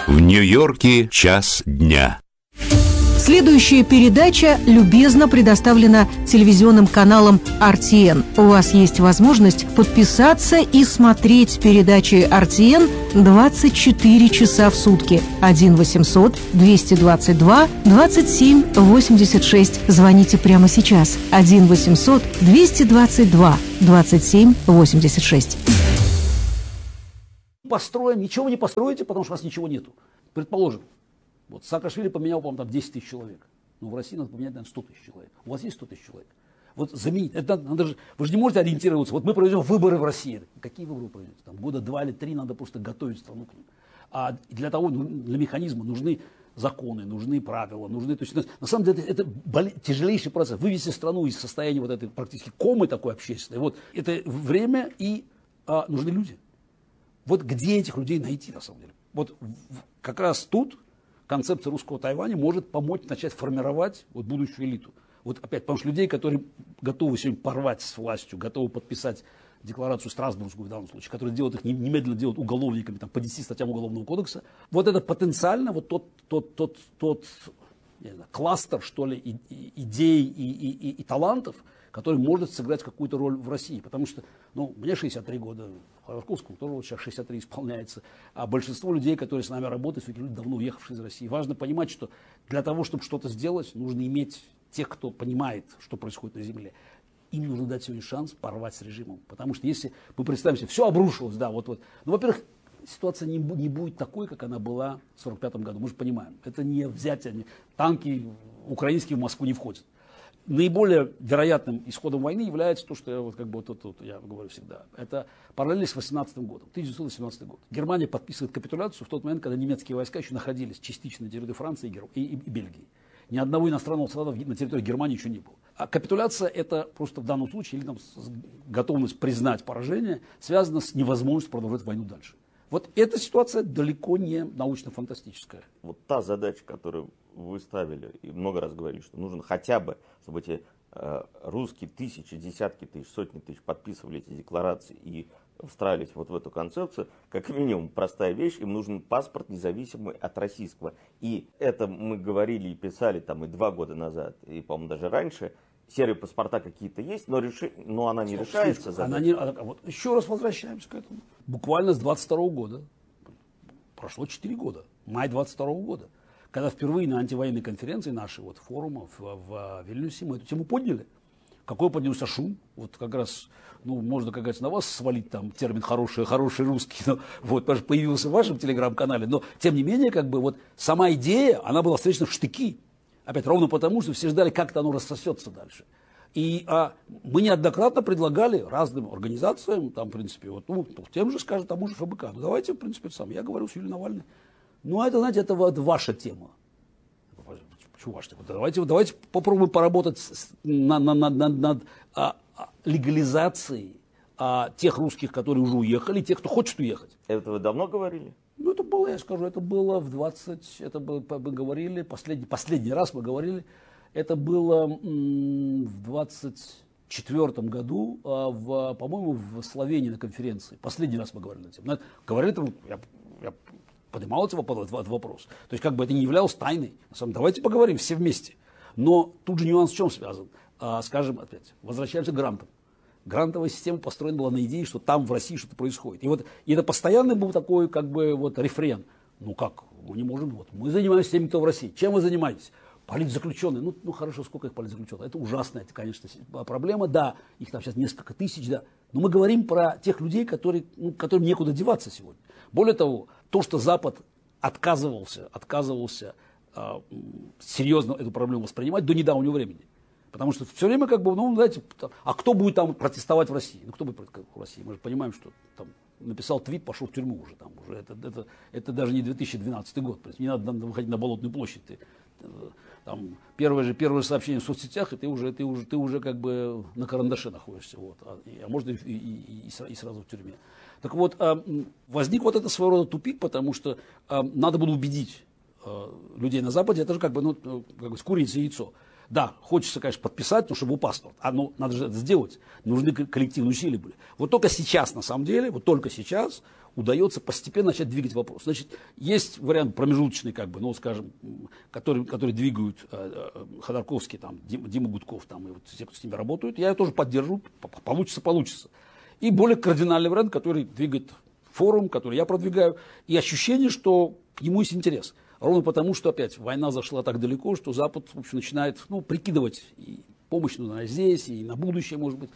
В Нью-Йорке час дня. Следующая передача любезно предоставлена телевизионным каналом RTN. У вас есть возможность подписаться и смотреть передачи RTN 24 часа в сутки. 1-800-222-27-86. Звоните прямо сейчас. 1-800-222-27-86. Построим, ничего вы не построите, потому что у вас ничего нету. Предположим. Вот Саакашвили поменял, по-моему, там 10 тысяч человек. Но в России надо поменять, наверное, 100 тысяч человек. У вас есть 100 тысяч человек? Вот заменить. Это надо же, вы же не можете ориентироваться. Вот мы проведем выборы в России. Какие выборы вы проведете? Там года 2 или 3 надо просто готовить страну к ним. А для того, для механизма нужны законы, нужны правила, нужны... То есть, на самом деле это тяжелейший процесс. Вывести страну из состояния вот этой практически комы такой общественной. Вот это время и нужны люди. Вот где этих людей найти на самом деле? Вот как раз тут концепция русского Тайваня может помочь начать формировать вот будущую элиту. Вот опять, потому что людей, которые готовы сегодня порвать с властью, готовы подписать декларацию Страсбургскую в данном случае, которые делают их немедленно делают уголовниками там, по 10 статьям Уголовного кодекса, вот это потенциально вот тот не знаю, кластер, что ли, идей и талантов, который может сыграть какую-то роль в России. Потому что, ну, мне 63 года, Ходорковскому тоже вот сейчас 63 исполняется, а большинство людей, которые с нами работают, все-таки люди, давно уехавшие из России. Важно понимать, что для того, чтобы что-то сделать, нужно иметь тех, кто понимает, что происходит на земле. Им нужно дать сегодня шанс порвать с режимом. Потому что если мы представим себе, все обрушилось, да, вот. Ну, во-первых, ситуация не будет такой, как она была в 1945 году. Мы же понимаем, это не взятие, танки украинские в Москву не входят. Наиболее вероятным исходом войны является то, что я, вот, как бы, я говорю всегда. Это параллельно с 18 годом, 1918 год. Германия подписывает капитуляцию в тот момент, когда немецкие войска еще находились частично на территории Франции и Бельгии. Ни одного иностранного солдата на территории Германии еще не было. А капитуляция это просто в данном случае, или там готовность признать поражение, связана с невозможностью продолжать войну дальше. Вот эта ситуация далеко не научно-фантастическая. Вот та задача, которую вы ставили, и много раз говорили, что нужно хотя бы, чтобы эти русские тысячи, десятки тысяч, сотни тысяч подписывали эти декларации и встраивались вот в эту концепцию, как минимум простая вещь, им нужен паспорт, независимый от российского. И это мы говорили и писали там и 2 года назад, и, по-моему, даже раньше. Серые паспорта какие-то есть, но она не решается. Вот еще раз возвращаемся к этому. Буквально с 22 года, прошло 4 года, май 22 года, когда впервые на антивоенной конференции нашей, вот форума в Вильнюсе, мы эту тему подняли. Какой поднялся шум, вот как раз, ну, можно, как говорится, на вас свалить там термин хороший русский, но, вот, появился в вашем телеграм-канале, но, тем не менее, как бы, вот, сама идея, она была встречена в штыки. Опять ровно потому, что все ждали, как-то оно рассосется дальше. И мы неоднократно предлагали разным организациям, там, в принципе, вот, ну, тем же, скажем, тому же ФБК. Ну, давайте, в принципе, это самое. Я говорю с Юлией Навальной. Ну, это, знаете, это вот ваша тема. Почему ваша тема? Давайте попробуем поработать над легализацией тех русских, которые уже уехали, тех, кто хочет уехать. Это вы давно говорили? Ну, это было, я скажу, это было мы говорили, последний раз мы говорили, это было в 24 году, по-моему, в Словении на конференции. Последний раз мы говорили на тему. Говорили, я поднимал этот вопрос. То есть, как бы это не являлось тайной. Давайте поговорим все вместе. Но тут же нюанс в чем связан? Скажем, опять, возвращаемся к грантам. Грантовая система построена была на идее, что там в России что-то происходит. И это постоянно был такой, как бы, вот, рефрен. Ну как, мы не можем, вот, мы занимаемся теми, кто в России. Чем вы занимаетесь? Политзаключенные. Ну хорошо, сколько их политзаключенных? Это ужасная, конечно, проблема, да, их там сейчас несколько тысяч, да. Но мы говорим про тех людей, которым некуда деваться сегодня. Более того, то, что Запад отказывался серьезно эту проблему воспринимать до недавнего времени. Потому что все время, как бы, ну, знаете, а кто будет там протестовать в России? Ну, кто будет протестовать в России? Мы же понимаем, что там написал твит, пошел в тюрьму уже. Там, уже это даже не 2012 год. Не надо выходить на Болотную площадь. Там, первое же сообщение в соцсетях, и ты уже как бы на карандаше находишься. Вот, а может и сразу в тюрьме. Так вот, возник вот это своего рода тупик, потому что надо было убедить людей на Западе, это же как бы, ну, как бы с курицей и яйцо. Да, хочется, конечно, подписать, потому что был паспорт. Но надо же это сделать. Нужны коллективные усилия были. Вот только сейчас, на самом деле, вот только сейчас удается постепенно начать двигать вопрос. Значит, есть вариант промежуточный, как бы, ну, скажем, который двигают Ходорковский, там, Дима Гудков, там, и вот те, кто с ними работают. Я тоже поддерживаю. Получится. И более кардинальный вариант, который двигает форум, который я продвигаю. И ощущение, что к нему есть интерес. Ровно потому, что опять война зашла так далеко, что Запад, в общем, начинает, ну, прикидывать, и помощь нужна здесь, и на будущее, может быть.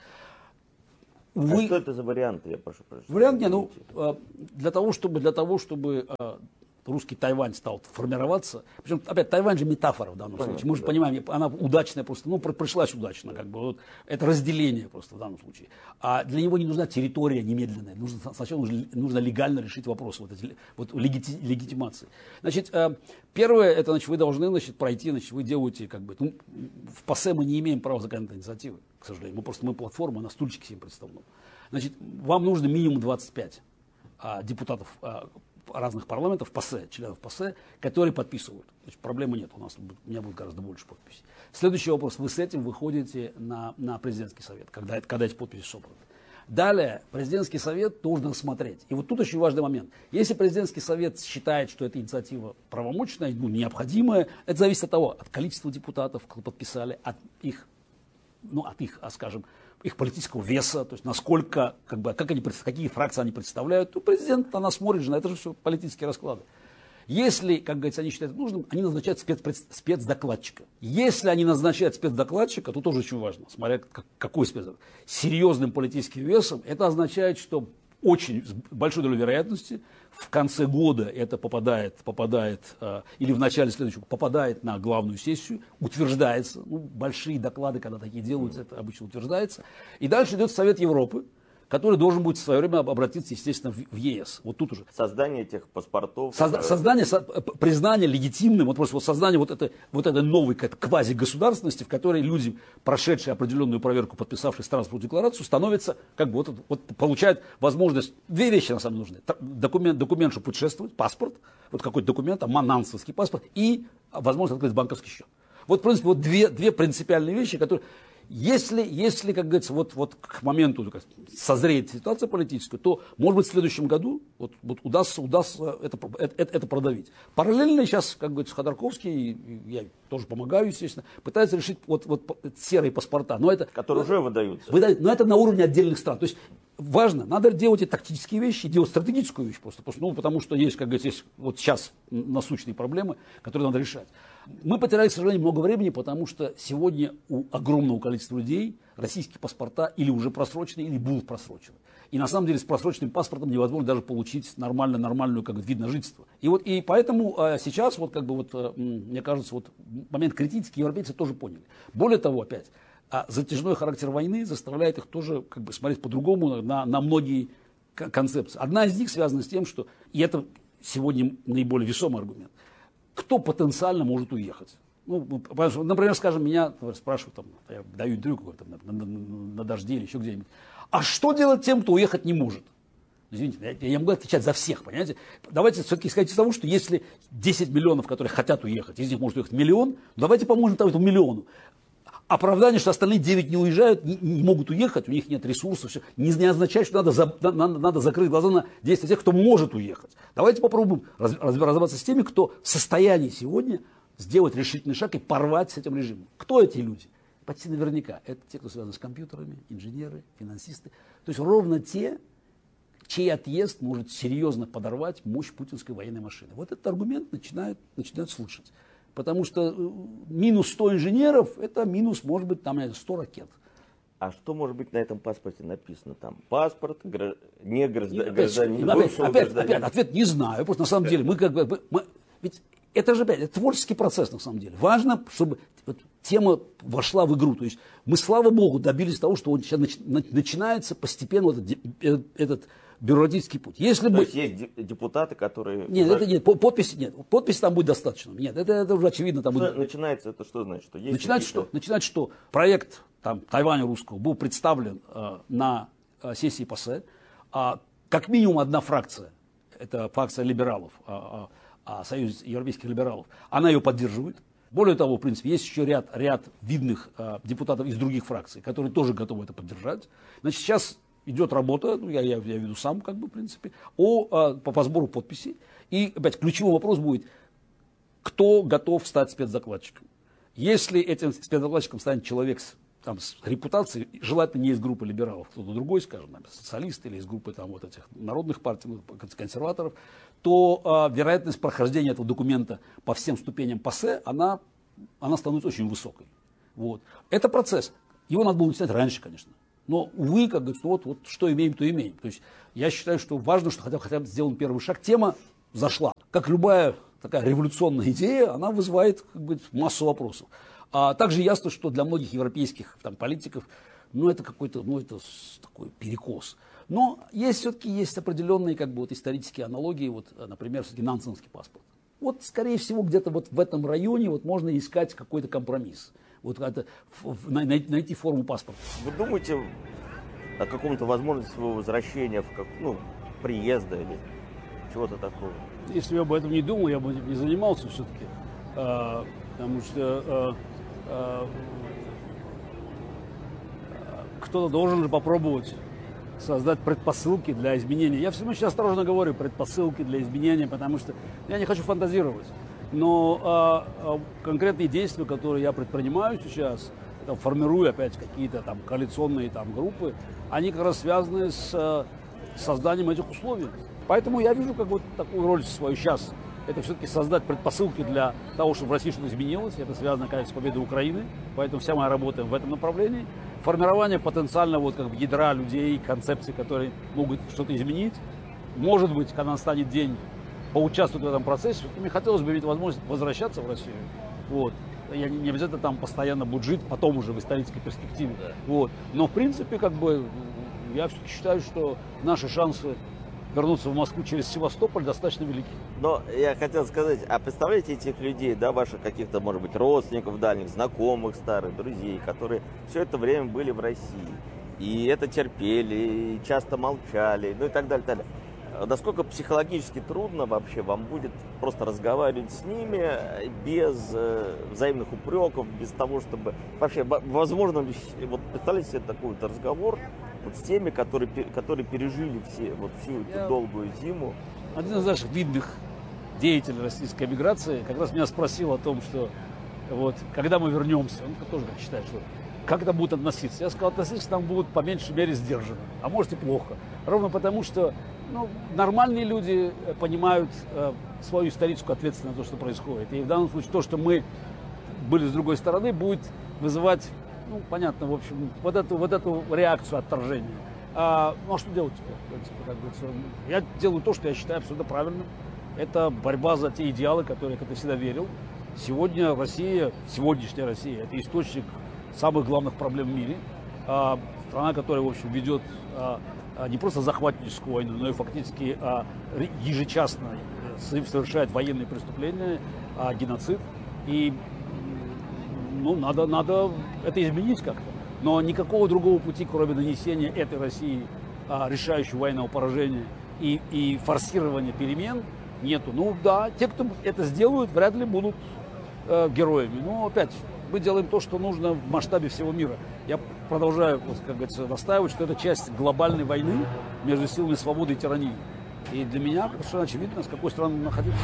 А что это за варианты, я прошу прощения? Вариант, для того, чтобы русский Тайвань стал формироваться, причем, опять, Тайвань же метафора в данном случае, мы же понимаем, она удачная просто, ну, пришлась удачно, как бы, вот, это разделение просто в данном случае. А для него не нужна территория немедленная, сначала нужно легально решить вопрос легитимации. Значит, первое, это, значит, вы должны, значит, пройти, значит, вы делаете, как бы, ну, в ПАСЕ мы не имеем права законодательной инициативы, к сожалению, мы платформа, на стульчике себе представляем. Значит, вам нужно минимум 25 депутатов разных парламентов, ПАСЕ, членов ПАСЕ, которые подписывают. Значит, проблемы нет, у меня будет гораздо больше подписей. Следующий вопрос, вы с этим выходите на президентский совет, когда эти подписи собраны. Далее, президентский совет должен рассмотреть. И вот тут очень важный момент. Если президентский совет считает, что эта инициатива правомочная, необходимая, это зависит от того, от количества депутатов, кто подписали, от их, скажем, их политического веса, то есть насколько, как бы, какие фракции они представляют, то президент, она смотрит же на это же все политические расклады. Если, как говорится, они считают нужным, они назначают спецдокладчика. Если они назначают спецдокладчика, то тоже очень важно, смотря какой спецдокладчик. С серьезным политическим весом, это означает, что очень с большой долей вероятности в конце года это попадает или в начале следующего попадает на главную сессию, утверждается, ну, большие доклады, когда такие делаются, это обычно утверждается, и дальше идет Совет Европы, который должен будет в свое время обратиться, естественно, в ЕС. Вот тут уже. Создание этих паспортов. Признание легитимным, вот просто создание вот этой новой квазигосударственности, в которой люди, прошедшие определенную проверку, подписавшие Страсбургскую декларацию, становятся, как бы, получают возможность, две вещи на самом деле нужны. Документ, чтобы путешествовать, паспорт, вот какой-то документ, манансовский паспорт, и возможность открыть банковский счет. Вот, в принципе, вот две принципиальные вещи, которые... Если, как говорится, вот к моменту созреет ситуация политическая, то, может быть, в следующем году удастся это продавить. Параллельно сейчас, как говорится, Ходорковский, я тоже помогаю, естественно, пытается решить серые паспорта. Которые уже выдаются. Но это на уровне отдельных стран. То есть важно, надо делать и тактические вещи, делать стратегическую вещь просто. Потому что есть, как говорится, есть вот сейчас насущные проблемы, которые надо решать. Мы потеряли, к сожалению, много времени, потому что сегодня у огромного количества людей российские паспорта или уже просрочены, или будут просрочены. И на самом деле с просроченным паспортом невозможно даже получить нормальную вид на жительство. И поэтому сейчас, мне кажется, момент критический европейцы тоже поняли. Более того, опять, затяжной характер войны заставляет их тоже смотреть по-другому на многие концепции. Одна из них связана с тем, что, и это сегодня наиболее весомый аргумент, кто потенциально может уехать. Например, скажем, меня спрашивают, я даю интервью на «Дожде» или еще где-нибудь, а что делать тем, кто уехать не может? Извините, я могу отвечать за всех, понимаете? Давайте все-таки исходить из того, что если 10 миллионов, которые хотят уехать, из них может уехать миллион, давайте поможем этому миллиону. Оправдание, что остальные 9 не уезжают, не могут уехать, у них нет ресурсов, все, не означает, что надо закрыть глаза на действия тех, кто может уехать. Давайте попробуем разобраться с теми, кто в состоянии сегодня сделать решительный шаг и порвать с этим режимом. Кто эти люди? Почти наверняка. Это те, кто связан с компьютерами, инженеры, финансисты. То есть ровно те, чей отъезд может серьезно подорвать мощь путинской военной машины. Вот этот аргумент начинают слышать. Потому что минус 100 инженеров, это минус, может быть, 100 ракет. А что может быть на этом паспорте написано? Там паспорт, не гражданин. Опять, ответ не знаю. Просто на самом деле ведь это же это творческий процесс на самом деле. Важно, чтобы тема вошла в игру. То есть мы, слава богу, добились того, что сейчас начинается постепенно этот бюрократический путь. Если То есть депутаты, которые... Подписи нет. Подписи там будет достаточно. Нет, это уже очевидно. Там будет... Начинается, это что значит? Что есть начинается, что проект Тайваня русского был представлен на сессии ПАСЕ. Как минимум одна фракция, это фракция либералов, Союз европейских либералов, она ее поддерживает. Более того, в принципе, есть еще ряд видных депутатов из других фракций, которые тоже готовы это поддержать. Значит, сейчас идет работа, ну, я веду сам, как бы, в принципе, по сбору подписей. И, опять, ключевой вопрос будет, кто готов стать спецдокладчиком. Если этим спецдокладчиком станет человек с репутацией, желательно не из группы либералов, кто-то другой, скажем, социалист или из группы вот этих народных партий, консерваторов, то вероятность прохождения этого документа по всем ступеням ПАСЕ, она становится очень высокой. Вот. Это процесс. Его надо было начинать раньше, конечно. Но, увы, как говорится, вот что имеем, то имеем. То есть я считаю, что важно, что хотя бы сделан первый шаг. Тема зашла. Как любая такая революционная идея, она вызывает, как бы, массу вопросов. А также ясно, что для многих европейских политиков, это какой-то, это такой перекос. Но все-таки есть определенные, как бы, исторические аналогии, например, все-таки нансенский паспорт. Скорее всего, где-то в этом районе можно искать какой-то компромисс. Найти форму паспорта. Вы думаете о каком-то возможности своего возвращения, приезда или чего-то такого? Если я бы об этом не думал, я бы этим не занимался все-таки. Потому что кто-то должен же попробовать создать предпосылки для изменения. Я все очень осторожно говорю предпосылки для изменения, потому что я не хочу фантазировать. Но конкретные действия, которые я предпринимаю сейчас, формирую опять какие-то коалиционные группы, они как раз связаны с созданием этих условий. Поэтому я вижу такую роль свою сейчас. Это все-таки создать предпосылки для того, чтобы в России что-то изменилось. Это связано, конечно, с победой Украины. Поэтому вся моя работа в этом направлении. Формирование потенциально ядра людей, концепций, которые могут что-то изменить. Может быть, когда настанет день, поучаствовать в этом процессе. Мне хотелось бы иметь возможность возвращаться в Россию. Я не обязательно там постоянно буду жить, потом уже в исторической перспективе. Но в принципе, я считаю, что наши шансы вернуться в Москву через Севастополь достаточно велики. Но я хотел сказать, а представляете этих людей, ваших каких-то, может быть, родственников дальних, знакомых, старых, друзей, которые все это время были в России, и это терпели, и часто молчали, и так далее, так далее. Насколько психологически трудно вообще вам будет просто разговаривать с ними без взаимных упреков, без того, чтобы... Вообще, возможно, представляете себе такой разговор с теми, которые пережили всю эту долгую зиму? Один из наших видных деятелей российской эмиграции как раз меня спросил о том, что когда мы вернемся, он тоже считает, что как это будут относиться. Я сказал, относиться там будут по меньшей мере сдержанно, а может и плохо. Ровно потому, что нормальные люди понимают свою историческую ответственность за то, что происходит. И в данном случае то, что мы были с другой стороны, будет вызывать, понятно, в общем, вот эту реакцию отторжения. А что делать теперь? Я делаю то, что я считаю абсолютно правильным. Это борьба за те идеалы, которые я всегда верил. Сегодня сегодняшняя Россия, это источник самых главных проблем в мире. Страна, которая, в общем, ведет не просто захватническую войну, но и фактически ежечасно совершает военные преступления, геноцид. И надо это изменить как-то. Но никакого другого пути, кроме нанесения этой России решающего военного поражения и форсирования перемен, нету. Те, кто это сделают, вряд ли будут героями. Но опять, мы делаем то, что нужно в масштабе всего мира. Я продолжаю, настаивать, что это часть глобальной войны между силами свободы и тирании. И для меня совершенно очевидно, с какой стороны находиться.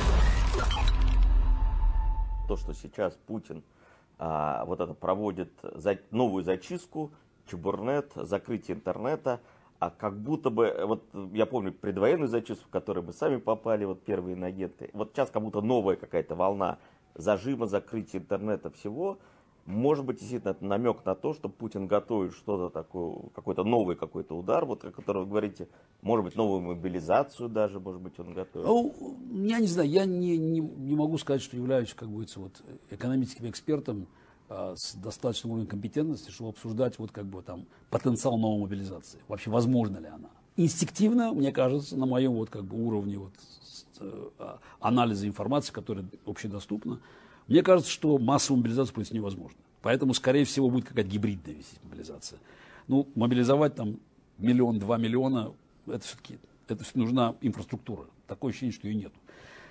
То, что сейчас Путин проводит новую зачистку, чебурнет, закрытие интернета, как будто бы, я помню предвоенную зачистку, в которой мы сами попали, первые иноагенты. Сейчас как будто новая какая-то волна зажима, закрытия интернета, всего. Может быть, действительно, это намек на то, что Путин готовит что-то такое, какой-то новый удар, о котором вы говорите, может быть, новую мобилизацию даже, может быть, он готовит. Я не знаю, я не могу сказать, что являюсь, экономическим экспертом с достаточным уровнем компетентности, чтобы обсуждать потенциал новой мобилизации. Вообще, возможно ли она? Инстинктивно, мне кажется, на моем уровне анализа информации, которая общедоступна, мне кажется, что массовую мобилизацию провести невозможно. Поэтому, скорее всего, будет какая-то гибридная мобилизация. Мобилизовать 1-2 миллиона, это все-таки нужна инфраструктура. Такое ощущение, что ее нет.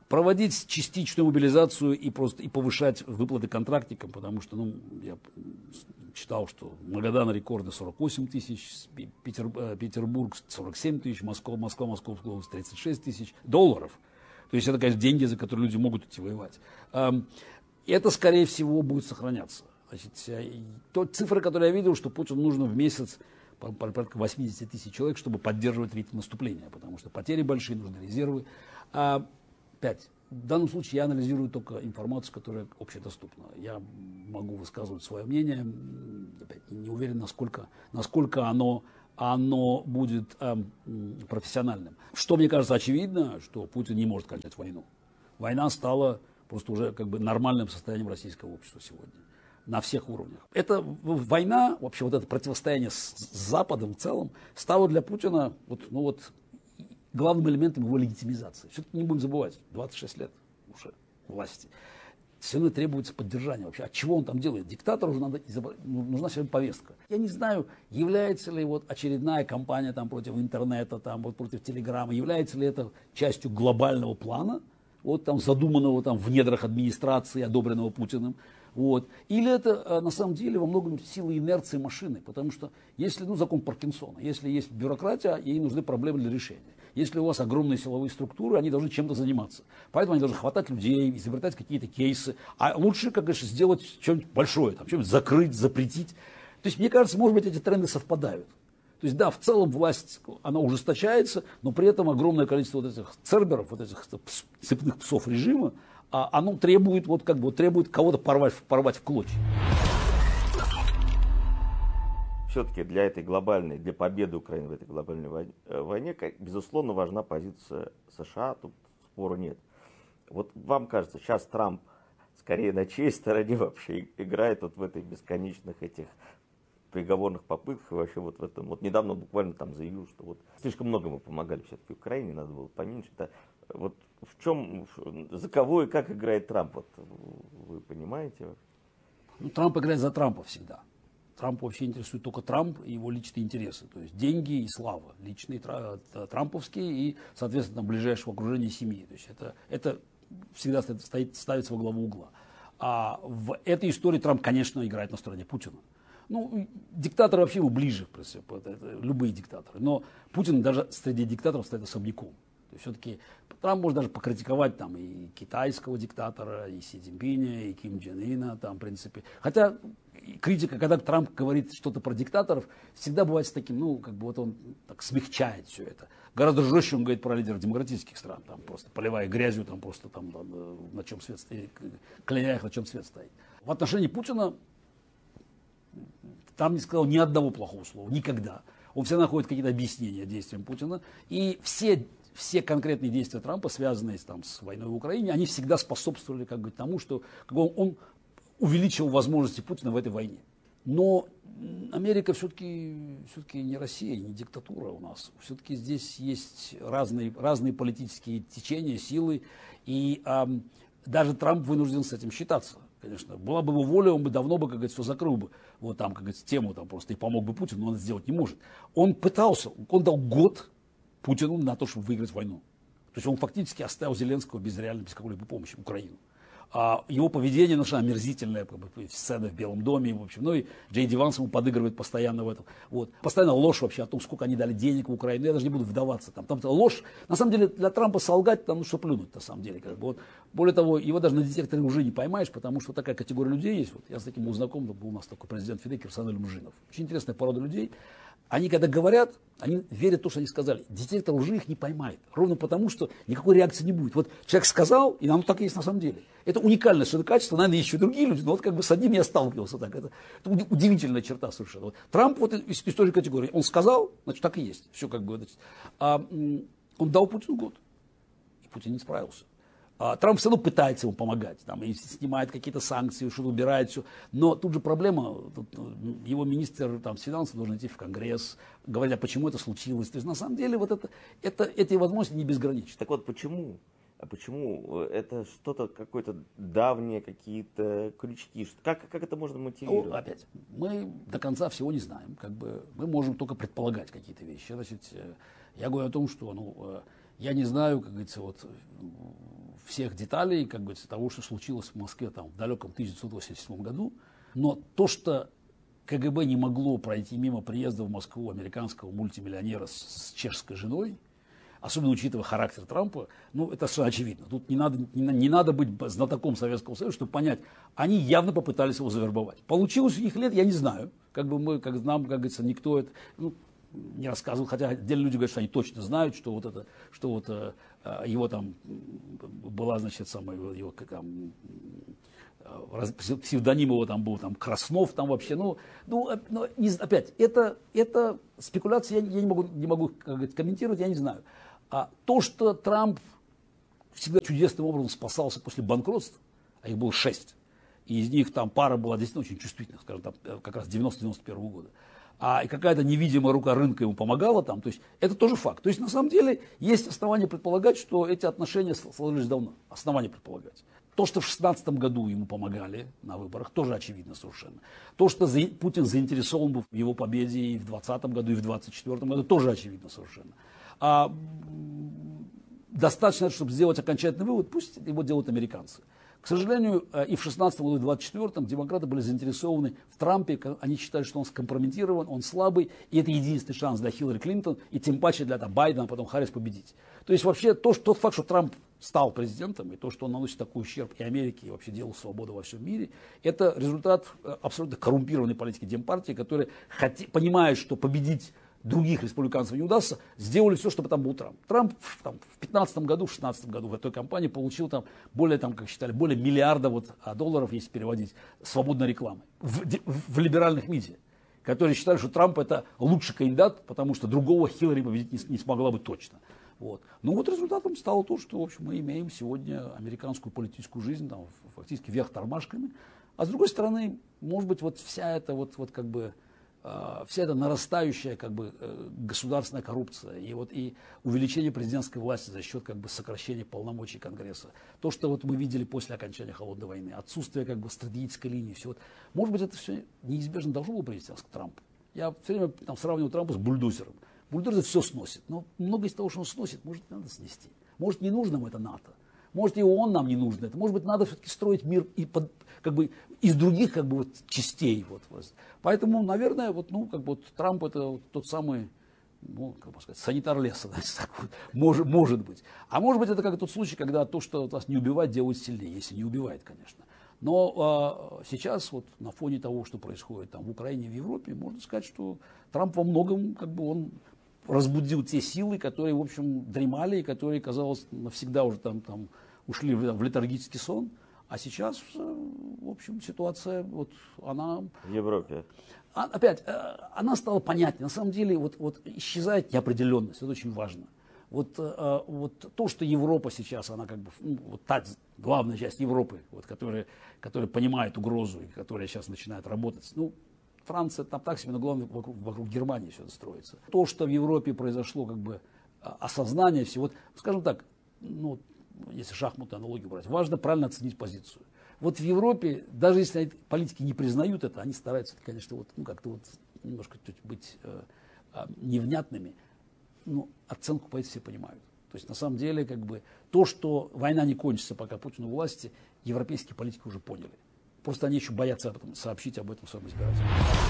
проводить частичную мобилизацию и повышать выплаты контрактникам, потому что, я читал, что Магадан рекорды 48 тысяч, Петербург 47 тысяч, Московская область 36 тысяч долларов. То есть это, конечно, деньги, за которые люди могут идти воевать. Это, скорее всего, будет сохраняться. Значит, цифры, которые я видел, что Путину нужно в месяц порядка 80 тысяч человек, чтобы поддерживать ритм наступления, потому что потери большие, нужны резервы. Опять, в данном случае я анализирую только информацию, которая общедоступна. Я могу высказывать свое мнение, опять, не уверен, насколько оно будет профессиональным. Что мне кажется очевидно, что Путин не может кончать войну. Война стала просто уже нормальным состоянием российского общества сегодня. На всех уровнях. Эта война, вообще это противостояние с Западом в целом, стало для Путина главным элементом его легитимизации. Все-таки не будем забывать, 26 лет уже власти. Все равно требуется поддержание вообще. А чего он там делает? Диктатору уже нужна сегодня повестка. Я не знаю, является ли очередная кампания против интернета, против телеграмма, является ли это частью глобального плана, задуманного в недрах администрации, одобренного Путиным. Или это на самом деле во многом сила инерции машины, потому что если закон Паркинсона, если есть бюрократия, ей нужны проблемы для решения. Если у вас огромные силовые структуры, они должны чем-то заниматься. Поэтому они должны хватать людей, изобретать какие-то кейсы. А лучше, сделать что-нибудь большое, что-нибудь закрыть, запретить. То есть, мне кажется, может быть, эти тренды совпадают. То есть, да, в целом власть, она ужесточается, но при этом огромное количество этих церберов, этих цепных псов режима, оно требует, требует кого-то порвать в клочья. Все-таки для победы Украины в этой глобальной войне, безусловно, важна позиция США, тут спору нет. Вам кажется, сейчас Трамп скорее на чьей стороне вообще играет в этой бесконечных этих переговорных попытках, и вообще в этом, недавно буквально заявил, что слишком много мы помогали все-таки Украине, надо было поменьше. В чем, за кого и как играет Трамп, вы понимаете? Трамп играет за Трампа всегда. Трамп вообще интересует только Трамп и его личные интересы, то есть деньги и слава, личные трамповские и, соответственно, ближайшего окружения семьи. То есть это всегда ставится во главу угла. А в этой истории Трамп, конечно, играет на стороне Путина. Диктаторы вообще ему ближе, любые диктаторы. Но Путин даже среди диктаторов стоит особняком. То есть все-таки Трамп может даже покритиковать и китайского диктатора, и Си Цзиньпиня, и Ким Чен Ына, в принципе. Хотя критика, когда Трамп говорит что-то про диктаторов, всегда бывает с таким, он так смягчает все это. Гораздо жестче он говорит про лидеров демократических стран, просто поливая грязью, на чем свет стоит, кляня их, на чем свет стоит. В отношении Путина Трамп не сказал ни одного плохого слова, никогда. Он всегда находит какие-то объяснения действиям Путина. И все конкретные действия Трампа, связанные с войной в Украине, они всегда способствовали тому, что он увеличивал возможности Путина в этой войне. Но Америка все-таки не Россия, не диктатура у нас. Все-таки здесь есть разные политические течения, силы. И даже Трамп вынужден с этим считаться. Конечно, была бы его воля, он бы давно все закрыл бы тему просто и помог бы Путину, но он это сделать не может. Он пытался, он дал год Путину на то, чтобы выиграть войну. То есть он фактически оставил Зеленского без какой-либо помощи Украину. Его поведение омерзительное, сцены в Белом доме, и Джей Ди Ванс ему подыгрывает постоянно в этом. Постоянно ложь вообще о том, сколько они дали денег в Украину, я даже не буду вдаваться. Там ложь, на самом деле, для Трампа солгать, что плюнуть, на самом деле. Более того, его даже на детекторе лжи не поймаешь, потому что такая категория людей есть. Я с таким был знаком, был у нас такой президент ФИДЕ Кирсаналь Мужинов. Очень интересная порода людей. Они, когда говорят, они верят в то, что они сказали. Детектор лжи их не поймает. Ровно потому, что никакой реакции не будет. Человек сказал, и оно так и есть на самом деле. Это уникальное совершенно качество, наверное, есть еще другие люди, но с одним я сталкивался так. Это удивительная черта совершенно. Трамп из той же категории. Он сказал, значит, так и есть. Все он дал Путину год. И Путин не справился. Трамп все равно пытается ему помогать, и снимает какие-то санкции, что-то убирает, все. Но тут же проблема, его министр финансов должен идти в Конгресс, говоря, почему это случилось. То есть на самом деле эти возможности не безграничны. Так почему? Почему это что-то какое-то давнее, какие-то крючки? Как это можно мотивировать? Опять, мы до конца всего не знаем. Мы можем только предполагать какие-то вещи. Значит, я говорю о том, что я не знаю, как говорится, всех деталей, как говорится, того, что случилось в Москве там, в далеком 1987 году. Но то, что КГБ не могло пройти мимо приезда в Москву американского мультимиллионера с чешской женой, особенно учитывая характер Трампа, ну, это совершенно очевидно. Тут не надо быть знатоком Советского Союза, чтобы понять, они явно попытались его завербовать. Получилось у них лет, я не знаю. Как бы мы, как нам, как говорится, никто это не рассказывал, хотя отдельные люди говорят, что они точно знают, что вот это, что вот его там была, значит, самая его там, псевдоним его там был там Краснов, там вообще, опять, это спекуляции, я не могу как говорить, комментировать, я не знаю. А то, что Трамп всегда чудесным образом спасался после банкротства, а их было 6, и из них там пара была действительно очень чувствительных, скажем, там, как раз 90-91 года, и какая-то невидимая рука рынка ему помогала там, то есть это тоже факт. То есть на самом деле есть основания предполагать, что эти отношения сложились давно, основания предполагать. То, что в 2016 году ему помогали на выборах, тоже очевидно совершенно. То, что Путин заинтересован был в его победе и в 2020 году, и в 2024 году, тоже очевидно совершенно. Достаточно, чтобы сделать окончательный вывод, пусть его делают американцы. К сожалению, и в 2016 году, и в 2024 демократы были заинтересованы в Трампе. Они считали, что он скомпрометирован, он слабый, и это единственный шанс для Хиллари Клинтон, и тем паче для Байдена, а потом Харрис победить. То есть вообще тот факт, что Трамп стал президентом, и то, что он наносит такой ущерб и Америке, и вообще делу свободы во всем мире, это результат абсолютно коррумпированной политики Демпартии, которая понимает, что победить других республиканцев не удастся, сделали все, чтобы там был Трамп. Трамп в 2015 году, в 2016 году в этой кампании получил там более, там, как считали, более миллиарда долларов, если переводить, свободной рекламы в либеральных медиа, которые считали, что Трамп это лучший кандидат, потому что другого Хиллари победить не смогла бы точно. Вот. Ну вот результатом стало то, что в общем, мы имеем сегодня американскую политическую жизнь там, фактически вверх тормашками. А с другой стороны, может быть, вот вся эта вся эта нарастающая государственная коррупция и увеличение президентской власти за счет сокращения полномочий Конгресса, то, что мы видели после окончания холодной войны, отсутствие стратегической линии, все может быть, это все неизбежно должно было привести нас к Трампу. Я все время сравниваю Трампа с бульдозером. Бульдозер все сносит, но многое из того, что он сносит, может, надо снести. Может, не нужно нам это НАТО. Может, и ООН нам не нужно это. Может быть, надо все-таки строить мир из других частей. Поэтому, наверное, Трамп это тот самый, санитар леса, может быть. А может быть, это как тот случай, когда то, что вас не убивает, делает сильнее, если не убивает, конечно. Но сейчас на фоне того, что происходит в Украине и в Европе, можно сказать, что Трамп во многом он разбудил те силы, которые, в общем, дремали и которые, казалось, навсегда уже там ушли в летаргический сон. А сейчас, в общем, ситуация, она... В Европе. Опять, она стала понятнее. На самом деле, исчезает неопределенность, это очень важно. То, что Европа сейчас, она та главная часть Европы, которая понимает угрозу и которая сейчас начинает работать, Франция там так себе, но главное вокруг Германии все это строится. То, что в Европе произошло осознание всего, скажем так, если шахматную аналогию брать, важно правильно оценить позицию. В Европе, даже если политики не признают это, они стараются, конечно, немножко быть невнятными, но оценку позиции все понимают. То есть на самом деле то, что война не кончится, пока Путин у власти, европейские политики уже поняли. Просто они еще боятся сообщить об этом своим избирателям.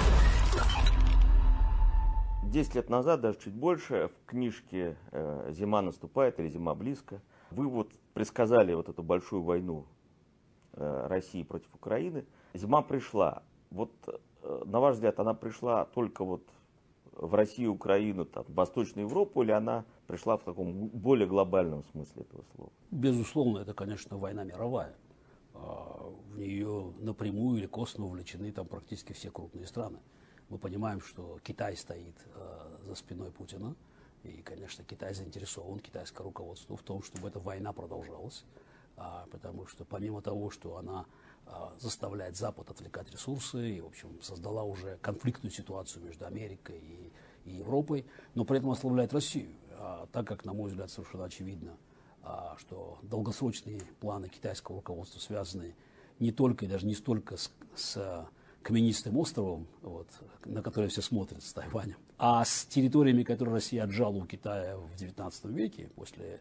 10 лет назад, даже чуть больше, в книжке «Зима наступает» или «Зима близко» вы предсказали эту большую войну России против Украины. Зима пришла. На ваш взгляд, она пришла только в Россию, Украину, в Восточную Европу, или она пришла в таком более глобальном смысле этого слова? Безусловно, это, конечно, война мировая. В нее напрямую или косвенно вовлечены практически все крупные страны. Мы понимаем, что Китай стоит за спиной Путина, и, конечно, Китай заинтересован, китайское руководство, в том, чтобы эта война продолжалась, потому что помимо того, что она заставляет Запад отвлекать ресурсы и, в общем, создала уже конфликтную ситуацию между Америкой и Европой, но при этом ослабляет Россию, так как, на мой взгляд, совершенно очевидно, что долгосрочные планы китайского руководства связаны не только и даже не столько с каменистым островом, на который все смотрят, с Тайванем, а с территориями, которые Россия отжала у Китая в XIX веке после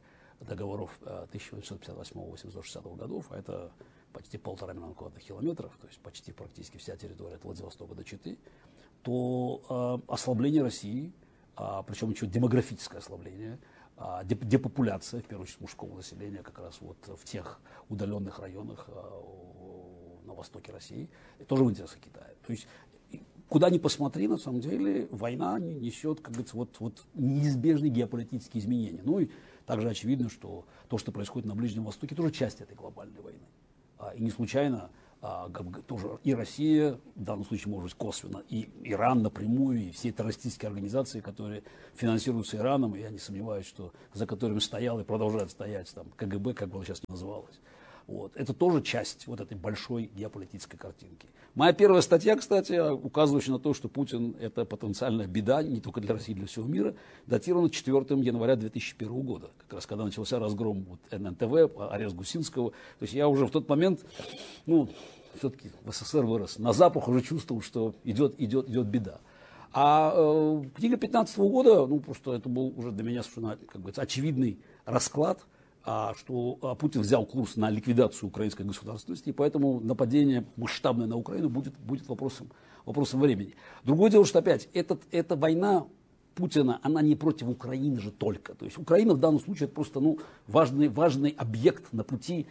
договоров 1858-1860 годов, а это почти 1,5 миллиона квадратных километров, то есть почти практически вся территория от Владивостока до Читы, то ослабление России, причем еще демографическое ослабление, депопуляция, в первую очередь, мужского населения как раз вот в тех удаленных районах на востоке России, тоже в интересах Китая. То есть куда ни посмотри, на самом деле, война несет, как говорится, вот неизбежные геополитические изменения. Ну и также очевидно, что то, что происходит на Ближнем Востоке, тоже часть этой глобальной войны. И не случайно тоже и Россия, в данном случае, может быть, косвенно, и Иран напрямую, и все террористические организации, которые финансируются Ираном, и я не сомневаюсь, что за которыми стоял и продолжает стоять там, КГБ, как бы оно сейчас называлось. Вот. Это тоже часть вот этой большой геополитической картинки. Моя первая статья, кстати, указывающая на то, что Путин – это потенциальная беда не только для России, для всего мира, датирована 4 января 2001 года, как раз когда начался разгром ННТВ, арест Гусинского. То есть я уже в тот момент, все-таки в СССР вырос, на запах уже чувствовал, что идет беда. А книга 2015 года, просто это был уже для меня совершенно, как говорится, очевидный расклад, что Путин взял курс на ликвидацию украинской государственности, и поэтому нападение масштабное на Украину будет вопросом времени. Другое дело, что опять, эта война Путина, она не против Украины же только. То есть Украина в данном случае это просто важный объект на пути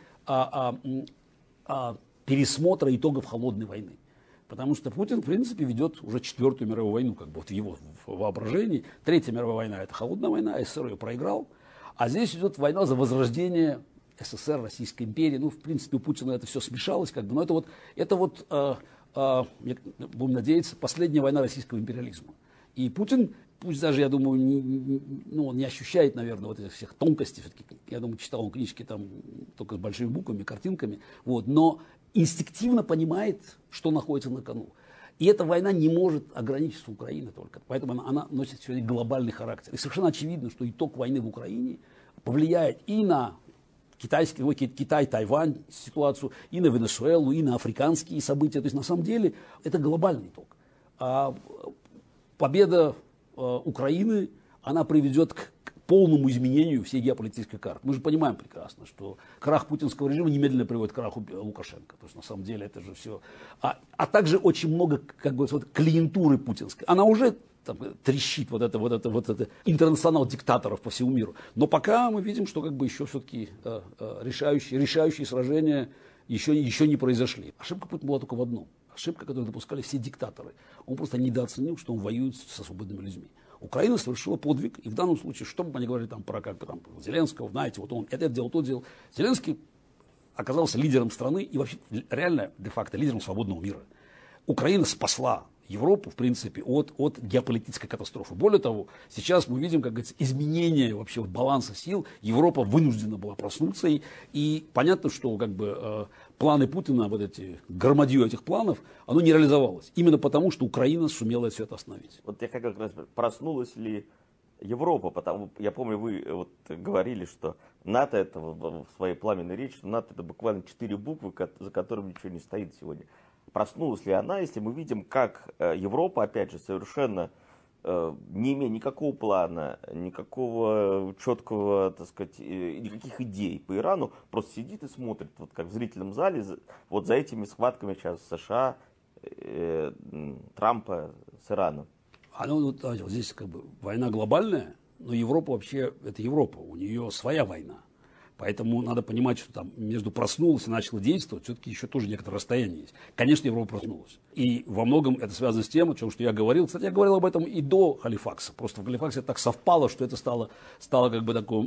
пересмотра итогов холодной войны. Потому что Путин, в принципе, ведет уже 4-ю мировую войну, как бы вот в его воображении. 3-я мировая война – это холодная война, СССР ее проиграл. А здесь идет война за возрождение СССР, Российской империи. В принципе, у Путина это все смешалось, как бы. Но это будем надеяться, последняя война российского империализма. И Путин, пусть даже, я думаю, он не ощущает, наверное, вот этих всех тонкостей. Все-таки, я думаю, читал он книжки там только с большими буквами, картинками. Но инстинктивно понимает, что находится на кону. И эта война не может ограничиться Украиной только. Поэтому она носит сегодня глобальный характер. И совершенно очевидно, что итог войны в Украине повлияет и на Китай, Тайвань ситуацию, и на Венесуэлу, и на африканские события. То есть на самом деле это глобальный итог. Победа Украины, она приведет к полному изменению всей геополитической карты. Мы же понимаем прекрасно, что крах путинского режима немедленно приводит к краху Лукашенко. То есть на самом деле это же все. А также очень много клиентуры путинской. Она уже трещит вот это интернационал диктаторов по всему миру. Но пока мы видим, что еще все-таки решающие сражения еще не произошли. Ошибка Путина была только в одном. Ошибка, которую допускали все диктаторы. Он просто недооценил, что он воюет со свободными людьми. Украина совершила подвиг, и в данном случае, что бы мы ни говорили про Зеленского, знаете, вот он это делал, то делал. Зеленский оказался лидером страны и вообще реально, де-факто, лидером свободного мира. Украина спасла Европу, в принципе, от геополитической катастрофы. Более того, сейчас мы видим, как говорится, изменение вообще баланса сил. Европа вынуждена была проснуться, и понятно, что планы Путина, громадье этих планов, оно не реализовалось. Именно потому, что Украина сумела все это остановить. Вот я как раз проснулась ли Европа, я помню, вы говорили, что НАТО это в своей пламенной речи, что НАТО это буквально 4 буквы, за которыми ничего не стоит сегодня. Проснулась ли она, если мы видим, как Европа, опять же, совершенно не имея никакого плана, никакого четкого, так сказать, никаких идей по Ирану, просто сидит и смотрит, как в зрительном зале, за этими схватками сейчас США, Трампа с Ираном. Здесь война глобальная, но Европа вообще, это Европа, у нее своя война. Поэтому надо понимать, что там между проснулась и начала действовать, все-таки еще тоже некоторое расстояние есть. Конечно, Европа проснулась. И во многом это связано с тем, о чем что я говорил. Кстати, я говорил об этом и до Халифакса. Просто в Халифаксе это так совпало, что это стало такое,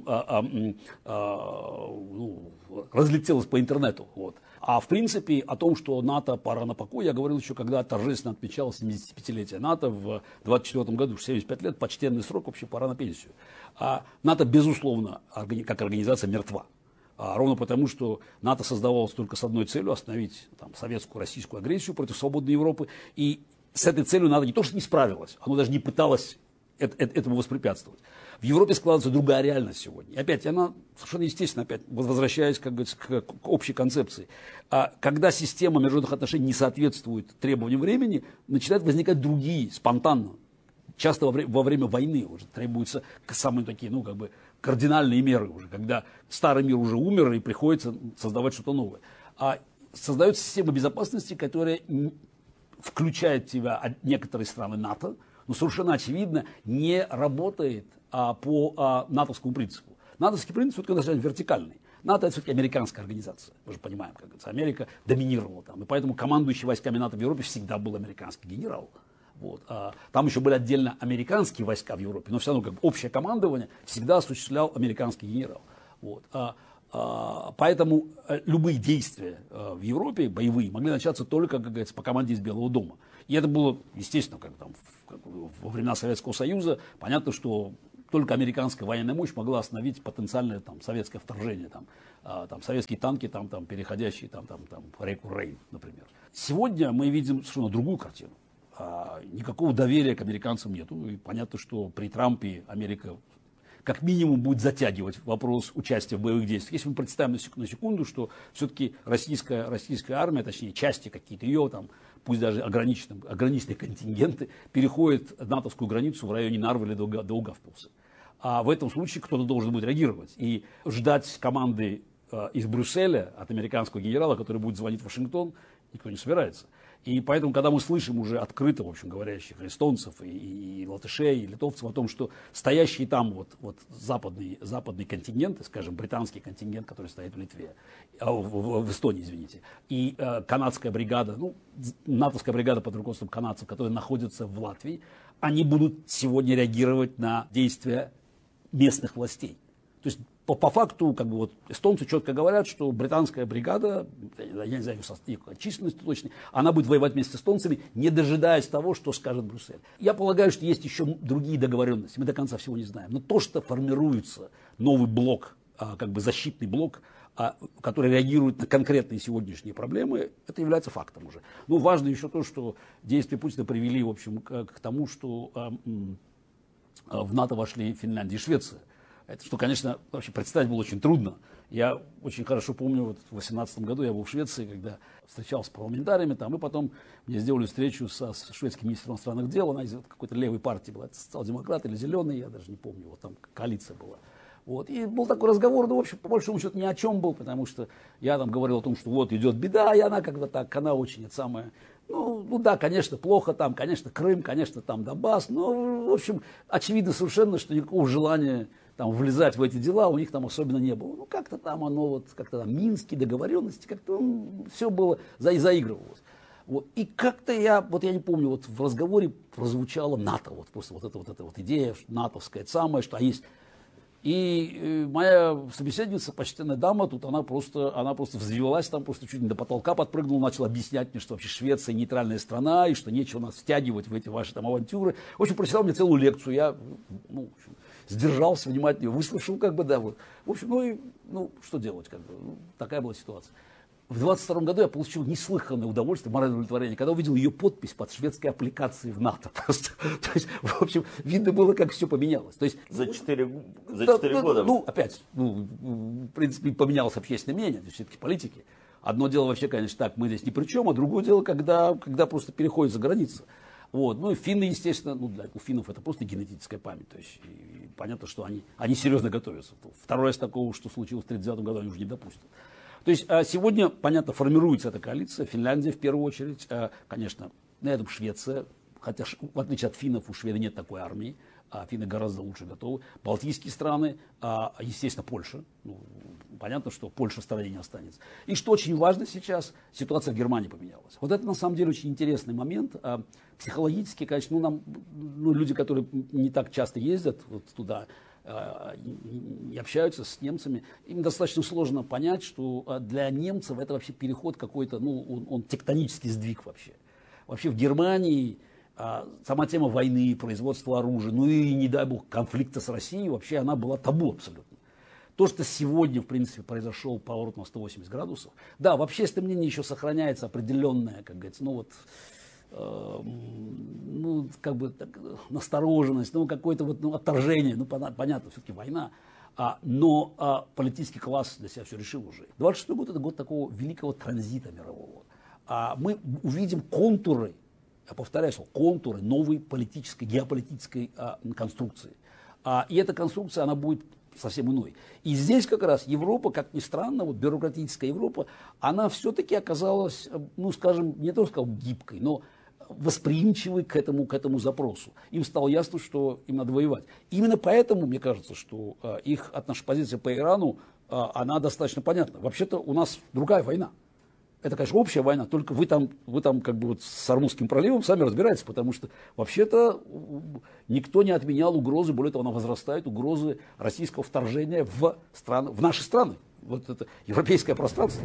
разлетелось по интернету. А в принципе о том, что НАТО пора на покой, я говорил еще, когда торжественно отмечалось 75-летие НАТО в 24 году, 75 лет, почтенный срок, вообще пора на пенсию. А НАТО, безусловно, как организация мертва. Ровно потому, что НАТО создавалось только с одной целью – остановить советскую, российскую агрессию против свободной Европы. И с этой целью НАТО не то, что не справилось, оно даже не пыталось этому воспрепятствовать. В Европе складывается другая реальность сегодня. И опять, она совершенно естественно, опять возвращаясь к общей концепции. Когда система международных отношений не соответствует требованиям времени, начинают возникать другие, спонтанно. Часто во время войны уже требуются самые такие, кардинальные меры уже, когда старый мир уже умер и приходится создавать что-то новое. А создается система безопасности, которая включает в себя некоторые страны НАТО, но совершенно очевидно не работает по натовскому принципу. Натовский принцип все-таки достаточно вертикальный. НАТО — это все-таки американская организация. Мы же понимаем, как говорится, Америка доминировала там. И поэтому командующий войсками НАТО в Европе всегда был американский генерал. Вот. Там еще были отдельно американские войска в Европе, но все равно как бы общее командование всегда осуществлял американский генерал. Вот. Поэтому любые действия в Европе, боевые, могли начаться только, как говорится, по команде из Белого дома. И это было, естественно, во времена Советского Союза. Понятно, что только американская военная мощь могла остановить потенциальное советское вторжение, советские танки, переходящие по реку Рейн, например. Сегодня мы видим совершенно другую картину. Никакого доверия к американцам нету. И понятно, что при Трампе Америка как минимум будет затягивать вопрос участия в боевых действиях. Если мы представим на секунду, что все-таки российская армия, точнее части какие-то ее, пусть даже ограниченные контингенты, переходят натовскую границу в районе Нарвы или Даугавпилса. А в этом случае кто-то должен будет реагировать. И ждать команды из Брюсселя от американского генерала, который будет звонить в Вашингтон, никто не собирается. И поэтому, когда мы слышим уже открыто, в общем, говорящих эстонцев и латышей, и литовцев о том, что стоящие там западные контингенты, скажем, британский контингент, который стоит в Литве, в Эстонии, извините, и канадская бригада, натовская бригада под руководством канадцев, которые находятся в Латвии, они будут сегодня реагировать на действия местных властей. То есть по факту, эстонцы четко говорят, что британская бригада, я не знаю ее численность точной, она будет воевать вместе с эстонцами, не дожидаясь того, что скажет Брюссель. Я полагаю, что есть еще другие договоренности, мы до конца всего не знаем. Но то, что формируется новый блок, защитный блок, который реагирует на конкретные сегодняшние проблемы, это является фактом уже. Но важно еще то, что действия Путина привели, в общем, к тому, что в НАТО вошли Финляндия и Швеция. Это, что, конечно, вообще представить было очень трудно. Я очень хорошо помню, в 2018 году я был в Швеции, когда встречался с парламентариями, и потом мне сделали встречу со шведским министром иностранных дел, она из какой-то левой партии была, это социал-демократ или зеленый, я даже не помню, там коалиция была. И был такой разговор, в общем, по большому счету ни о чем был, потому что я говорил о том, что идет беда, и она она очень, да, конечно, плохо там, конечно, Крым, конечно, там Донбасс, но, в общем, очевидно совершенно, что никакого желания влезать в эти дела у них особенно не было. Как-то оно, минские договоренности, как-то все было, заигрывалось. И как-то я не помню, в разговоре прозвучала НАТО, просто эта идея натовская, самое, что есть. И моя собеседница, почтенная дама, она просто взвелась, просто чуть не до потолка подпрыгнула, начала объяснять мне, что вообще Швеция нейтральная страна, и что нечего нас втягивать в эти ваши авантюры. В общем, прочитал мне целую лекцию, я сдержался, внимательно выслушал, В общем, что делать, такая была ситуация. В 22 году я получил неслыханное удовольствие, моральное удовлетворение, когда увидел ее подпись под шведской аппликацией в НАТО. Просто, то есть, в общем, видно было, как все поменялось. То есть, за 4 года. В принципе, поменялось общественное мнение, то есть все-таки политики. Одно дело вообще, конечно, так, мы здесь ни при чем, а другое дело, когда просто переходит за границу. И финны, естественно, у финнов это просто генетическая память. То есть, и понятно, что они серьезно готовятся. Второй раз такого, что случилось в 1939 году, они уже не допустят. То есть сегодня, понятно, формируется эта коалиция. Финляндия в первую очередь, конечно, на этом Швеция, хотя в отличие от финнов у Швеции нет такой армии, финны гораздо лучше готовы. Балтийские страны, естественно, Польша. Понятно, что Польша в стороне не останется. И что очень важно сейчас, ситуация в Германии поменялась. Это на самом деле очень интересный момент. Психологически, конечно, люди, которые не так часто ездят туда, и общаются с немцами, им достаточно сложно понять, что для немцев это вообще переход какой-то, он тектонический сдвиг вообще. Вообще в Германии сама тема войны, производства оружия, и, не дай бог, конфликта с Россией, вообще она была табу абсолютно. То, что сегодня, в принципе, произошел поворот на 180 градусов, да, в общественном мнении еще сохраняется определенная, как говорится, настороженность, какое-то отторжение, понятно, все-таки война, но политический класс для себя все решил уже. 26-й год — это год такого великого транзита мирового. Мы увидим контуры, я повторяюсь, контуры новой политической, геополитической конструкции. И эта конструкция, она будет совсем иной. И здесь как раз Европа, как ни странно, вот бюрократическая Европа, она все-таки оказалась, ну скажем, не то сказал гибкой, но восприимчивой к этому запросу. Им стало ясно, что им надо воевать. Именно поэтому, мне кажется, что наша позиция по Ирану, она достаточно понятна. Вообще-то у нас другая война. Это, конечно, общая война, только вы там как бы вот с Ормузским проливом сами разбираетесь, потому что вообще-то никто не отменял угрозы, более того, она возрастает, угрозы российского вторжения в наши страны, вот это европейское пространство.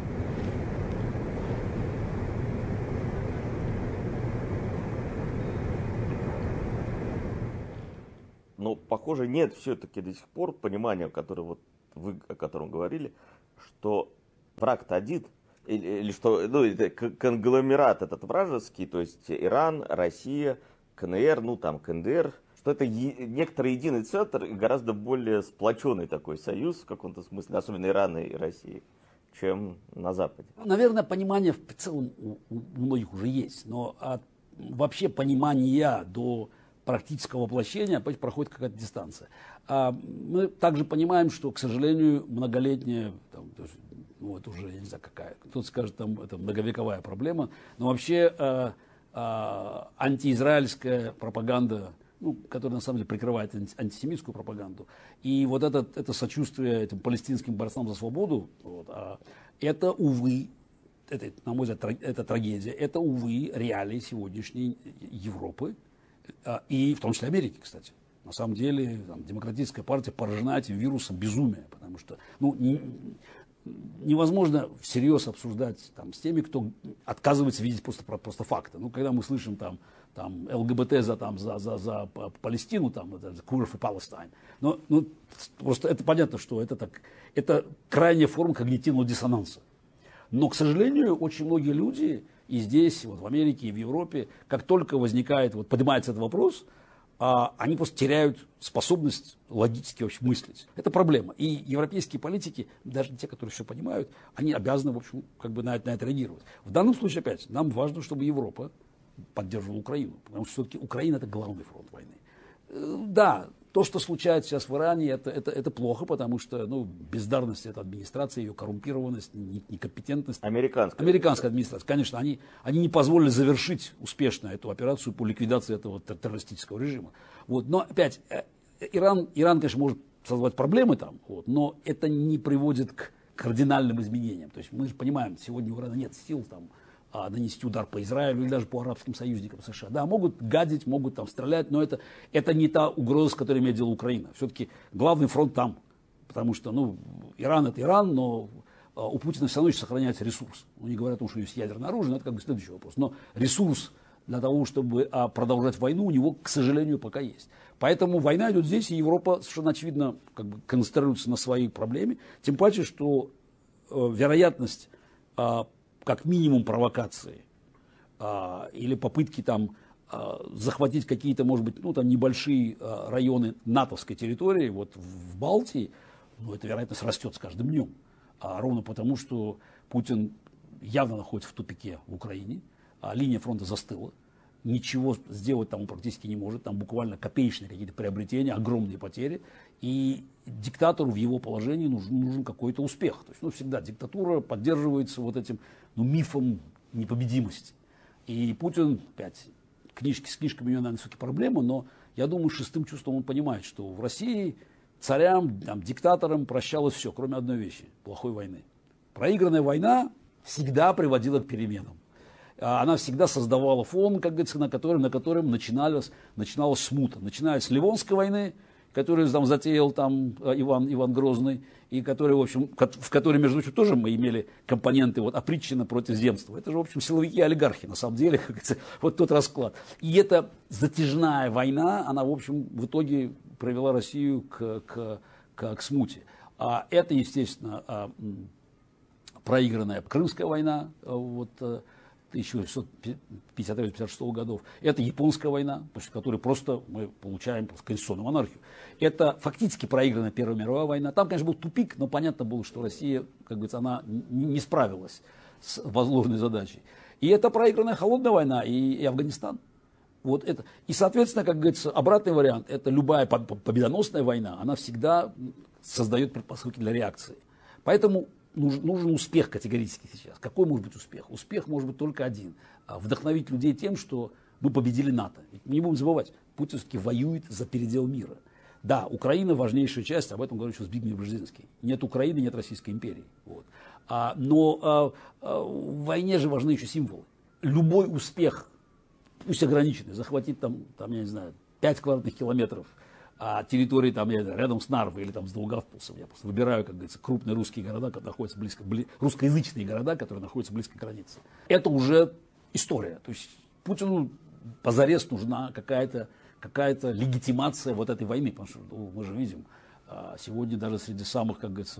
Но, похоже, нет все-таки до сих пор понимания, о котором говорили, что враг-то один, или что это конгломерат этот вражеский, то есть Иран, Россия, КНР, КНДР, что это некоторый единый центр и гораздо более сплоченный такой союз в каком-то смысле, особенно Ирана и России, чем на Западе. Наверное, понимание в целом у многих уже есть, но вообще понимания до практического воплощения опять проходит какая-то дистанция. Мы также понимаем, что, к сожалению, многолетняя, это уже, я не знаю, какая, кто-то скажет, это многовековая проблема, но вообще антиизраильская пропаганда, которая на самом деле прикрывает антисемитскую пропаганду, и вот это сочувствие этим палестинским борцам за свободу, это, увы, на мой взгляд, это трагедия, это, увы, реалии сегодняшней Европы, и в том числе Америки, кстати. На самом деле демократическая партия поражена этим вирусом безумия, потому что невозможно всерьез обсуждать с теми, кто отказывается видеть просто факты. Когда мы слышим ЛГБТ за Палестину, Queer for Palestine, просто это понятно, что это крайняя форма когнитивного диссонанса. Но, к сожалению, очень многие люди и здесь, в Америке, и в Европе, как только поднимается этот вопрос, они просто теряют способность логически вообще мыслить. Это проблема. И европейские политики, даже те, которые все понимают, они обязаны, в общем, на это реагировать. В данном случае, опять, нам важно, чтобы Европа поддерживала Украину, потому что все-таки Украина – это главный фронт войны. Да, то, что случается сейчас в Иране, это плохо, потому что бездарность этой администрации, ее коррумпированность, некомпетентность. Американская администрация. Конечно, они не позволили завершить успешно эту операцию по ликвидации этого террористического режима. Но опять, Иран, конечно, может создавать проблемы там, но это не приводит к кардинальным изменениям. То есть мы же понимаем, сегодня у Ирана нет сил нанести удар по Израилю или даже по арабским союзникам США. Да, могут гадить, могут стрелять, но это не та угроза, с которой имеет дело Украина. Все-таки главный фронт там, потому что, Иран это Иран, но у Путина все равно еще сохраняется ресурс. Не говорят о том, что есть ядерное оружие, но это следующий вопрос. Но ресурс для того, чтобы продолжать войну, у него, к сожалению, пока есть. Поэтому война идет здесь, и Европа совершенно очевидно концентрируется на своей проблеме. Тем паче, что вероятность как минимум провокации или попытки захватить какие-то, может быть, небольшие районы натовской территории, в Балтии, эта вероятность растет с каждым днем. Ровно потому, что Путин явно находится в тупике в Украине, линия фронта застыла, ничего сделать там он практически не может, там буквально копеечные какие-то приобретения, огромные потери, и диктатору в его положении нужен какой-то успех. То есть, всегда диктатура поддерживается этим мифом непобедимости. И Путин, опять, с книжками у него, наверное, все-таки проблема, но я думаю, шестым чувством он понимает, что в России царям, диктаторам прощалось все, кроме одной вещи – плохой войны. Проигранная война всегда приводила к переменам. Она всегда создавала фон, как говорится, на котором начиналась смута. Начиная с Ливонской войны, которую затеял Иван Грозный, и который, в которой, между прочим, тоже мы имели компоненты опричнина против земства. Это же, в общем, силовики и олигархи, на самом деле, как говорится, тот расклад. И эта затяжная война, она, в общем, в итоге привела Россию к смуте. Это, естественно, проигранная Крымская война, 1953-1956 годов. Это японская война, после которой мы получаем конституционную монархию. Это фактически проигранная Первая мировая война. Там, конечно, был тупик, но понятно было, что Россия, как говорится, она не справилась с возложенной задачей. И это проигранная холодная война и Афганистан. И, соответственно, как говорится, обратный вариант, это любая победоносная война, она всегда создает предпосылки для реакции. Поэтому нужен успех категорически сейчас. Какой может быть успех? Успех может быть только один. Вдохновить людей тем, что мы победили НАТО. Ведь мы не будем забывать, Путин все-таки воюет за передел мира. Да, Украина важнейшая часть, об этом говорит еще Збигнев Бжезинский. Нет Украины, нет Российской империи. Вот. Но в войне же важны еще символы. Любой успех, пусть ограниченный, захватить там, я не знаю, 5 квадратных километров территории там, рядом с Нарвой или там с Даугавпилсом. Я просто выбираю, как говорится, крупные русские города, которые находятся русскоязычные города, которые находятся близко к границе. Это уже история. То есть Путину позарез нужна какая-то легитимация вот этой войны, потому что мы же видим, сегодня даже среди самых, как говорится,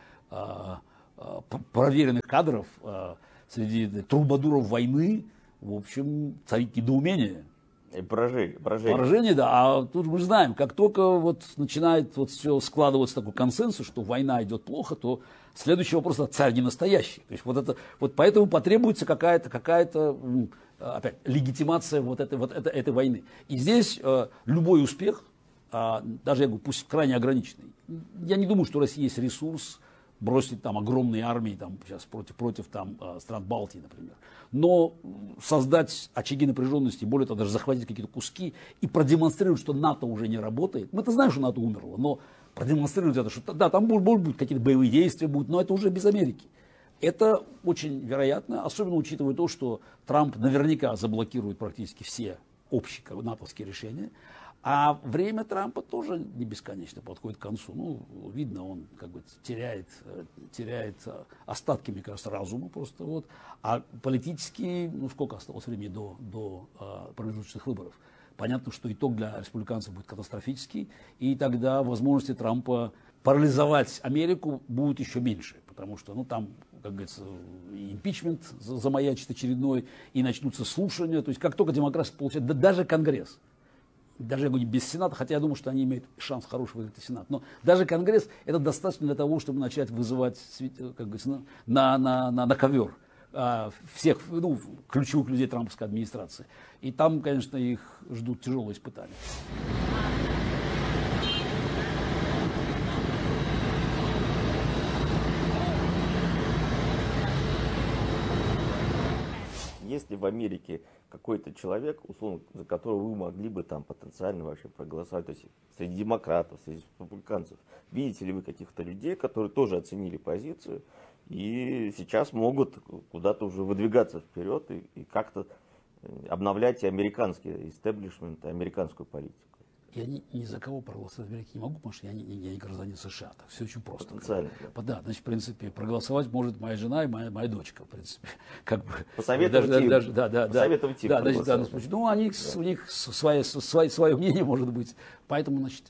проверенных кадров, среди трубадуров войны, в общем, царит недоумение. И поражение. Поражение, да. А тут мы знаем, как только вот начинает все складываться такой консенсус, что война идет плохо, то следующий вопрос – царь не настоящий. То есть вот поэтому потребуется какая-то опять легитимация вот этой войны. И здесь любой успех, даже я говорю, пусть крайне ограниченный. Я не думаю, что у России есть ресурс бросить там огромные армии там, сейчас против там, стран Балтии, например. Но создать очаги напряженности, более того, даже захватить какие-то куски и продемонстрировать, что НАТО уже не работает. Мы-то знаем, что НАТО умерло, но продемонстрировать это, что да, там будут какие-то боевые действия, но это уже без Америки. Это очень вероятно, особенно учитывая то, что Трамп наверняка заблокирует практически все общие натовские решения. А время Трампа тоже не бесконечно подходит к концу. Ну, видно, он как бы теряет остатки, мне кажется, разума просто. Вот. А политически, сколько осталось времени до промежуточных выборов? Понятно, что итог для республиканцев будет катастрофический, и тогда возможности Трампа парализовать Америку будет еще меньше. Потому что, там, как говорится, импичмент замаячит очередной, и начнутся слушания. То есть, как только демократы получают, даже Конгресс, даже я говорю без Сената, хотя я думаю, что они имеют шанс хороший выиграть Сенат. Но даже Конгресс это достаточно для того, чтобы начать вызывать, как говорится, на ковер всех ключевых людей трамповской администрации. И там, конечно, их ждут тяжелые испытания. Есть ли в Америке какой-то человек, условно, за которого вы могли бы там потенциально вообще проголосовать, то есть среди демократов, среди республиканцев? Видите ли вы каких-то людей, которые тоже оценили позицию и сейчас могут куда-то уже выдвигаться вперед и как-то обновлять и американский истеблишмент, и американскую политику? Я ни за кого проголосовать в Америке не могу, потому что я не гражданин США. Так все очень просто. Потенциально. Да, значит, в принципе, проголосовать может моя жена и моя дочка, в принципе. Как бы, посоветовать им. Посоветовать им. Да, значит, у них свое мнение может быть. Поэтому, значит,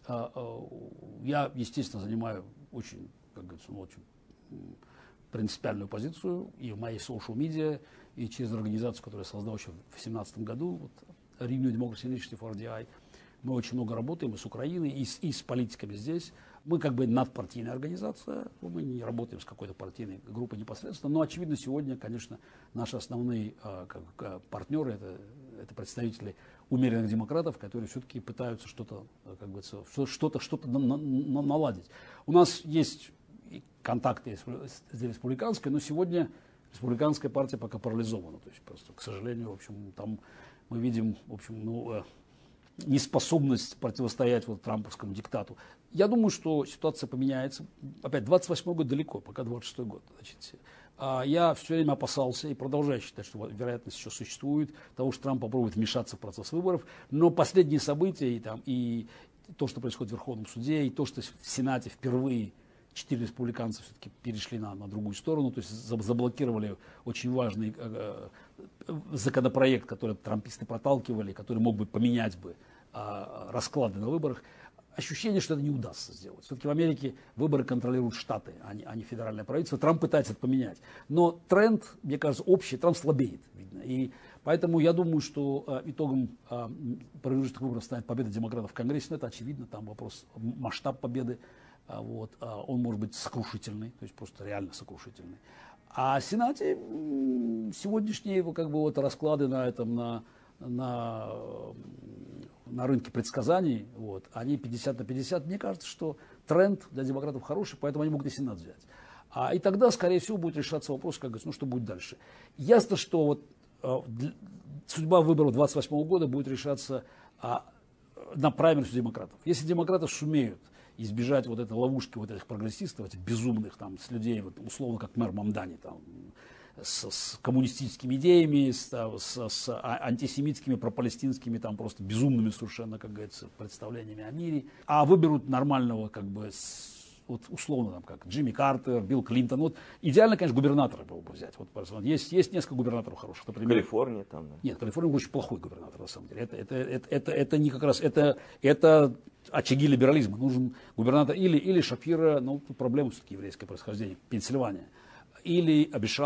я, естественно, занимаю очень, как говорится, очень принципиальную позицию и в моей social media, и через организацию, которую я создал еще в 2017 году, Renew Democracy Initiative, RDI. Мы очень много работаем и с Украиной, и с политиками здесь. Мы как бы надпартийная организация, мы не работаем с какой-то партийной группой непосредственно, но, очевидно, сегодня, конечно, наши основные партнеры это представители умеренных демократов, которые все-таки пытаются что-то, как говорится, что-то наладить. У нас есть контакты с республиканской, но сегодня республиканская партия пока парализована. То есть просто, к сожалению, в общем, там мы видим, в общем, неспособность противостоять трамповскому диктату. Я думаю, что ситуация поменяется. Опять, 28-й год далеко, пока 26-й год. Значит, я все время опасался и продолжаю считать, что вероятность еще существует того, что Трамп попробует вмешаться в процесс выборов. Но последние события и то, что происходит в Верховном суде, и то, что в Сенате впервые 4 республиканца все-таки перешли на другую сторону, то есть заблокировали очень важный законопроект, который трамписты проталкивали, который мог бы поменять расклады на выборах. Ощущение, что это не удастся сделать. Все-таки в Америке выборы контролируют штаты, а не федеральное правительство. Трамп пытается это поменять. Но тренд, мне кажется, общий, Трамп слабеет, видно. И поэтому я думаю, что итогом промежуточных выборов станет победа демократов в Конгрессе. Но это очевидно, там вопрос масштаб победы. Он может быть сокрушительный, то есть просто реально сокрушительный. А в Сенате сегодняшние расклады на на рынке предсказаний, вот, они 50 на 50, мне кажется, что тренд для демократов хороший, поэтому они могут и Сенат взять. И тогда, скорее всего, будет решаться вопрос, как говорится, ну что будет дальше. Ясно, что вот, судьба выборов 2028 года будет решаться на праймерис демократов. Если демократы сумеют избежать вот этой ловушки вот этих прогрессистов, этих безумных там с людей, вот, условно как мэр Мамдани, там, с коммунистическими идеями, с антисемитскими, пропалестинскими, там просто безумными совершенно, как говорится, представлениями о мире, а выберут нормального, как бы, вот условно, там, как Джимми Картер, Билл Клинтон. Вот идеально, конечно, губернатора было бы взять. Вот, есть несколько губернаторов хороших. Например, Калифорния там. Да. Нет, Калифорния очень плохой губернатор, на самом деле. Это не как раз, это очаги либерализма. Нужен губернатор или Шапира, ну, тут проблема все-таки еврейское происхождение, Пенсильвания, или Абишай.